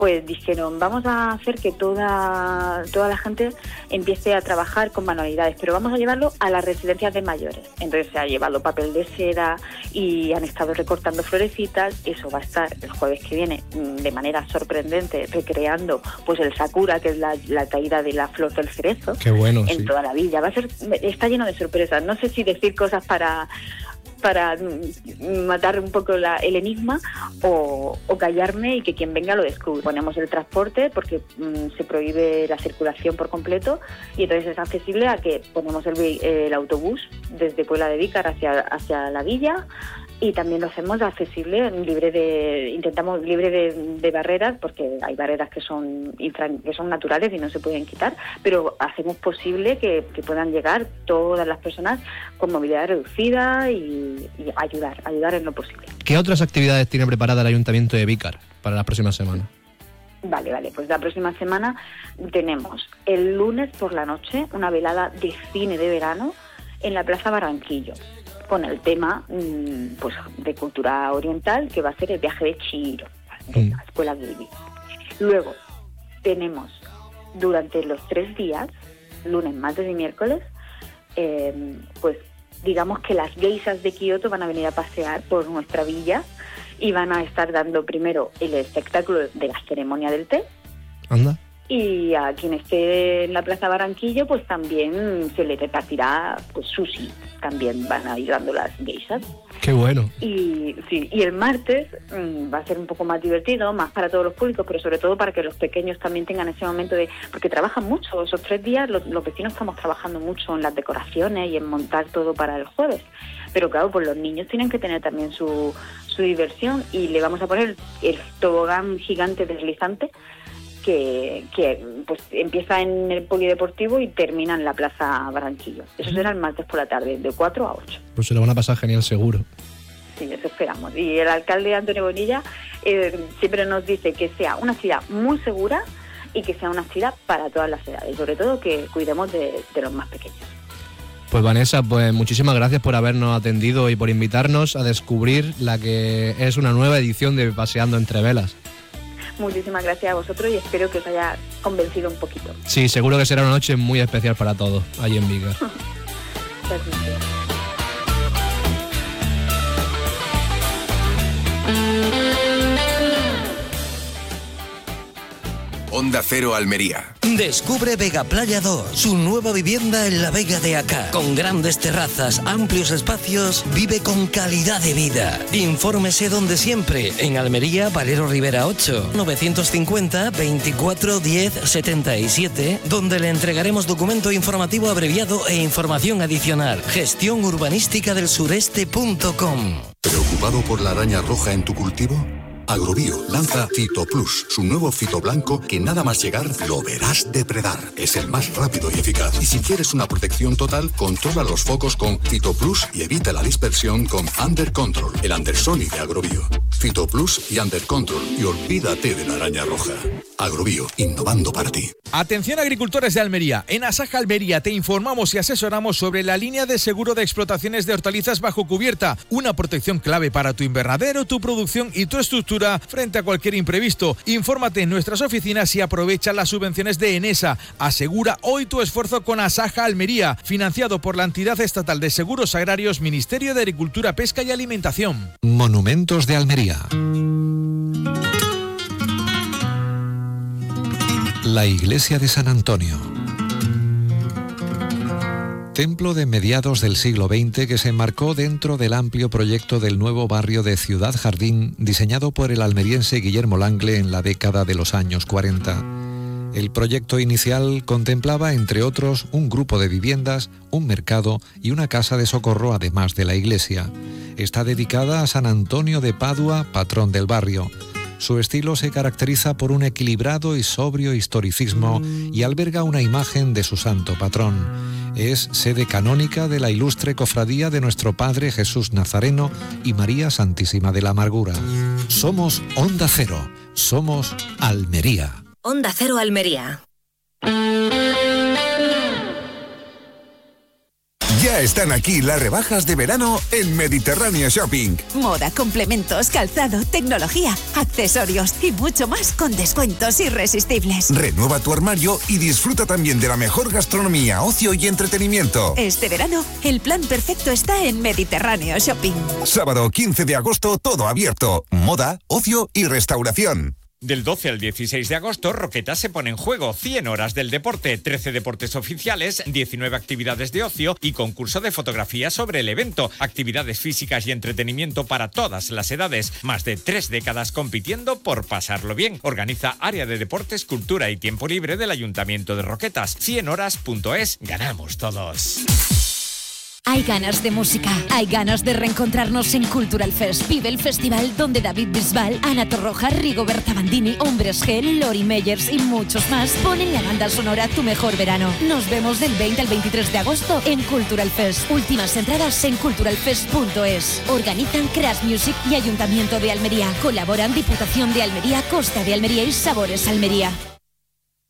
pues dijeron, vamos a hacer que toda la gente empiece a trabajar con manualidades, pero vamos a llevarlo a las residencias de mayores. Entonces se ha llevado papel de seda y han estado recortando florecitas. Eso va a estar el jueves que viene de manera sorprendente, recreando pues el sakura, que es la caída de la flor del cerezo. Qué bueno, en toda la villa. Está lleno de sorpresas. No sé si decir cosas para matar un poco el enigma o callarme y que quien venga lo descubra. Ponemos el transporte porque se prohíbe la circulación por completo, y entonces es accesible a que ponemos el autobús desde Puebla de Vícar hacia la villa, y también lo hacemos accesible, libre de barreras, porque hay barreras que son naturales y no se pueden quitar, pero hacemos posible que puedan llegar todas las personas con movilidad reducida y ayudar en lo posible. ¿Qué otras actividades tiene preparada el Ayuntamiento de Vícar para la próxima semana? Vale, pues la próxima semana tenemos el lunes por la noche una velada de cine de verano en la Plaza Barranquillo, con el tema pues de cultura oriental, que va a ser el viaje de Chihiro, de la Escuela Ghibli. Luego tenemos durante los 3 días, lunes, martes y miércoles, pues digamos que las geishas de Kioto van a venir a pasear por nuestra villa y van a estar dando primero el espectáculo de la ceremonia del té. Anda. Y a quien esté en la Plaza Barranquillo, pues también se le repartirá pues sushi. También van a ir dando las geishas. ¡Qué bueno! Y el martes va a ser un poco más divertido, más para todos los públicos, pero sobre todo para que los pequeños también tengan ese momento porque trabajan mucho. Esos 3 días los vecinos estamos trabajando mucho en las decoraciones y en montar todo para el jueves. Pero claro, pues los niños tienen que tener también su diversión, y le vamos a poner el tobogán gigante deslizante, que pues empieza en el polideportivo y termina en la Plaza Barranquillo. Eso será el martes por la tarde, de 4 a 8. Pues se lo van a pasar genial, seguro. Sí, eso esperamos. Y el alcalde Antonio Bonilla siempre nos dice que sea una ciudad muy segura y que sea una ciudad para todas las edades, sobre todo que cuidemos de los más pequeños. Pues Vanessa, pues muchísimas gracias por habernos atendido y por invitarnos a descubrir la que es una nueva edición de Paseando entre Velas. Muchísimas gracias a vosotros y espero que os haya convencido un poquito. Sí, seguro que será una noche muy especial para todos, allí en Vícar. Gracias. Onda Cero Almería. Descubre Vega Playa 2, su nueva vivienda en la Vega de Acá. Con grandes terrazas, amplios espacios, vive con calidad de vida. Infórmese donde siempre, en Almería, Valero Rivera 8, 950 24 10 77, donde le entregaremos documento informativo abreviado e información adicional. Gestión urbanística del sureste.com. ¿Preocupado por la araña roja en tu cultivo? Agrobio lanza Fito Plus, su nuevo fito blanco que nada más llegar lo verás depredar. Es el más rápido y eficaz. Y si quieres una protección total, controla los focos con Fito Plus y evita la dispersión con Under Control, el Undersonic de Agrobio. Fito Plus y Under Control, y olvídate de la araña roja. Agrobio, innovando para ti. Atención agricultores de Almería. En Asaja Almería te informamos y asesoramos sobre la línea de seguro de explotaciones de hortalizas bajo cubierta, una protección clave para tu invernadero, tu producción y tu estructura frente a cualquier imprevisto. Infórmate en nuestras oficinas y aprovecha las subvenciones de Enesa. Asegura hoy tu esfuerzo con Asaja Almería, financiado por la entidad estatal de seguros agrarios, Ministerio de Agricultura, Pesca y Alimentación. Monumentos de Almería. La iglesia de San Antonio. Templo de mediados del siglo XX que se enmarcó dentro del amplio proyecto del nuevo barrio de Ciudad Jardín, diseñado por el almeriense Guillermo Langle en la década de los años 40. El proyecto inicial contemplaba, entre otros, un grupo de viviendas, un mercado y una casa de socorro, además de la iglesia. Está dedicada a San Antonio de Padua, patrón del barrio. Su estilo se caracteriza por un equilibrado y sobrio historicismo y alberga una imagen de su santo patrón. Es sede canónica de la ilustre cofradía de nuestro Padre Jesús Nazareno y María Santísima de la Amargura. Somos Onda Cero, somos Almería. Onda Cero Almería. Ya están aquí las rebajas de verano en Mediterráneo Shopping. Moda, complementos, calzado, tecnología, accesorios y mucho más con descuentos irresistibles. Renueva tu armario y disfruta también de la mejor gastronomía, ocio y entretenimiento. Este verano, el plan perfecto está en Mediterráneo Shopping. Sábado 15 de agosto, todo abierto. Moda, ocio y restauración. Del 12 al 16 de agosto, Roquetas se pone en juego 100 horas del deporte, 13 deportes oficiales, 19 actividades de ocio y concurso de fotografía sobre el evento. Actividades físicas y entretenimiento para todas las edades. Más de 3 décadas compitiendo por pasarlo bien. Organiza Área de Deportes, Cultura y Tiempo Libre del Ayuntamiento de Roquetas. 100horas.es. Ganamos todos. Hay ganas de música, hay ganas de reencontrarnos en Cultural Fest. Vive el festival donde David Bisbal, Ana Torroja, Rigoberta Bandini, Hombres G, Lori Meyers y muchos más ponen la banda sonora Tu Mejor Verano. Nos vemos del 20 al 23 de agosto en Cultural Fest. Últimas entradas en culturalfest.es. Organizan Crash Music y Ayuntamiento de Almería. Colaboran Diputación de Almería, Costa de Almería y Sabores Almería.